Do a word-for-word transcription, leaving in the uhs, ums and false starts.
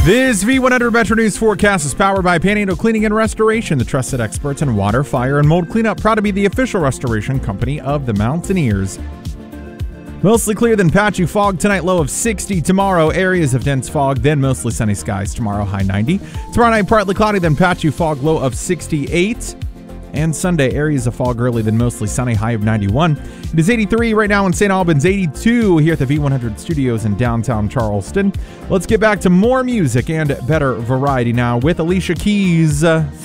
This V one hundred Metro News forecast is powered by Panhandle Cleaning and Restoration, the trusted experts in water, fire, and mold cleanup. Proud to be the official restoration company of the Mountaineers. Mostly clear, then patchy fog tonight, low of sixty. Tomorrow, areas of dense fog, then mostly sunny skies. Tomorrow, high ninety. Tomorrow night, partly cloudy, then patchy fog, low of sixty-eight. And Sunday, areas of fog early, then mostly sunny, high of ninety-one. It is eighty-three right now in Saint Albans, eighty-two here at the V one hundred studios in downtown Charleston. Let's get back to more music and better variety now with Alicia Keys.